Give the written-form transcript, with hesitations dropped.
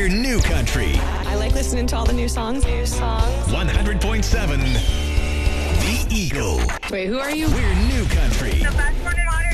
We're New Country. I like listening to all the new songs. 100.7 The Eagle. Wait, who are you? We're New Country. The best one in Otter